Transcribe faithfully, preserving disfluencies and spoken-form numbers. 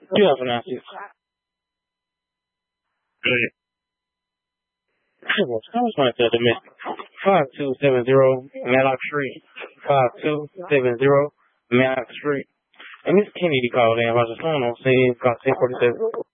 You have an answer. Good. I was going to tell them five two seven zero Matlock Street. Five two seven zero Matlock Street. And Miss Kennedy called in about the phone on scene, got ten forty seven.